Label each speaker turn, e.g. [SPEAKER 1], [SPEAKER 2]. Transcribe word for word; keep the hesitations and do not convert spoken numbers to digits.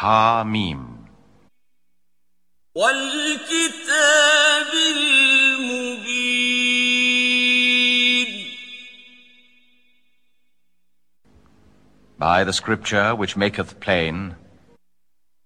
[SPEAKER 1] Ha-Mim.
[SPEAKER 2] والكتاب المبين.
[SPEAKER 1] By the scripture which maketh plain,